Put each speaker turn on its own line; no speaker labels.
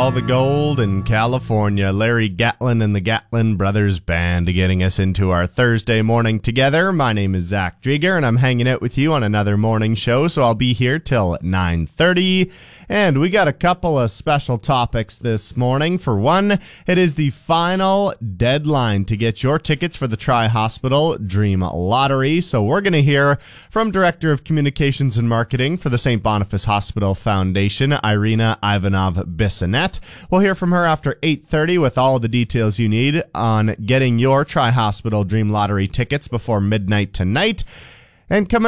all the gold in California. Larry Gatlin and the Gatlin Brothers Band getting us into our Thursday morning together. My name is Zach Drieger, and I'm hanging out with you on another morning show, so I'll be here till 9:30. And we got a couple of special topics this morning. For one, it is the final deadline to get your tickets for the Tri-Hospital Dream Lottery. So we're going to hear from Director of Communications and Marketing for the St. Boniface Hospital Foundation, Irina Ivanov-Bissonnette. We'll hear from her after 8:30 with all the details you need on getting your Tri-Hospital Dream Lottery tickets before midnight tonight. And coming